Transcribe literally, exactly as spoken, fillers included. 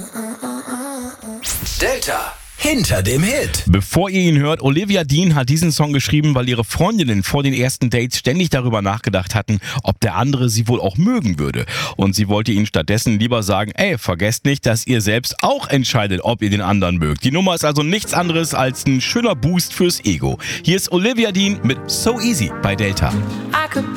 Delta hinter dem Hit. Bevor ihr ihn hört, Olivia Dean hat diesen Song geschrieben, weil ihre Freundinnen vor den ersten Dates ständig darüber nachgedacht hatten, ob der andere sie wohl auch mögen würde. Und sie wollte ihnen stattdessen lieber sagen, ey, vergesst nicht, dass ihr selbst auch entscheidet, ob ihr den anderen mögt. Die Nummer ist also nichts anderes als ein schöner Boost fürs Ego. Hier ist Olivia Dean mit So Easy bei Delta. I could